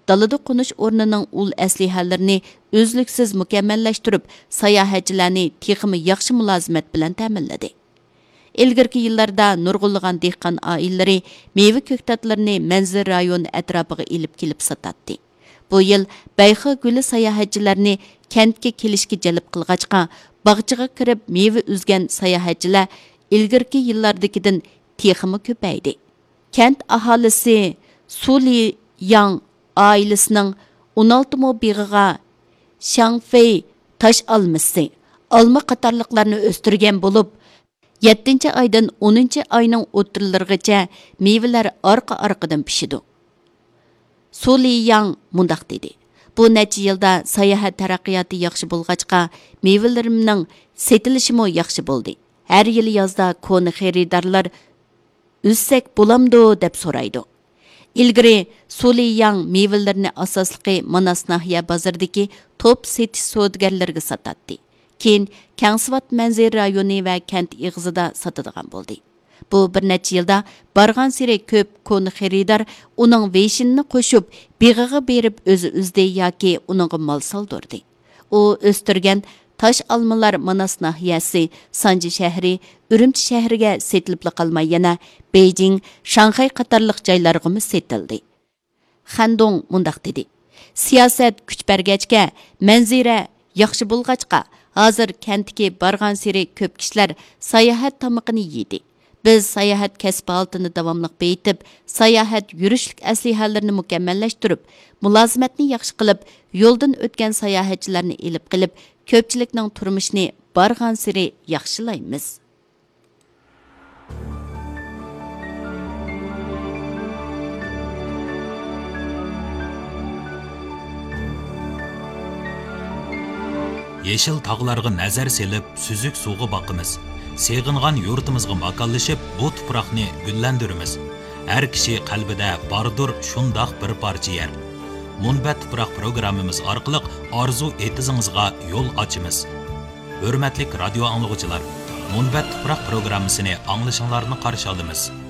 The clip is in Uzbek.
dalada qo'nish o'rnining ul aslihalarini o'zliksiz mukammallashtirib, sayohatchilarni texmi yaxshi mulozimat bilan ta'minladi. İlgirki yıllarda nurg'unlagan dehqon oilalari meva ko'ktatlarini manzil rayon atrofiga ilib kelib sotatdi. Bu yil Bayxa guli sayohatchilarni kentga kelishga jalb qilg'achqa, bog'chaga kirib meva uzgan sayohatchilar ilgirki yillardagidan texmi ko'paydi. Kent aholisi Suli Yang oilasining 16 mo big'iga Shangfei tash almasi, alma qatorliqlarni o'stirgan bo'lib, 7 aydan 10 ayning o'ttirlarigacha mevalar orqa-orqadan pishidi. Suli Yang mundaq dedi. Bu necha yilda sayohat taraqqiyoti yaxshi bo'lg'achqa, mevalarimning setilishimi yaxshi bo'ldi. Har yil yozda koni xaridorlar "O'ssak bo'lamdi" deb so'raydi. Ilgari Suli Yang mevalarini asosliqi Manas nahiya bozoridagi top setish savdogarlarga sotadi. Keyin Kangsivat manzil rayoni va kent ig'zida sotadigan bo'ldi. Bu bir necha yilda bargan siri ko'p koni xaridor uning veshinni qo'shib, beg'iga berib o'zi uzdi yoki uningga mol soldirdi. U o'stirgan tash almalar Manas nahiyasi, Sanji shahri, Urumchi shahriga setilib qolmay yana Beijing, Shanxay qatorliq joylarga setildi. Xandong mundaq dedi. Siyosat kuch bergachga, manzira yaxshi bo'lg'achqa, hozir kentga bargan siri ko'p kishilar sayohat tamaqini yedi. Biz sayohat kasbi altını davamlıq beytib, sayohat yurishlik aslihalarini mukammallashtirib, mulozimatni yaxshi qilib, yo'ldan o'tgan sayohatchilarni elib qilib, ko'pchilikning turmushini bargan siri yaxshilaymiz. Yeşil tağlarga nazar selib, süzük suğu baqimiz. Seğingan yurtimizga makanlashib, bu tuproqni gullandirimiz. Har kishi qalbida bordir shundoq bir parcha yer. Munbat tuproq programmamiz orqali orzu etizingizga yo'l ochimiz. Hurmatli radio anglovchilar, Munbat tuproq programmasini anglashinglarni qarshi olamiz.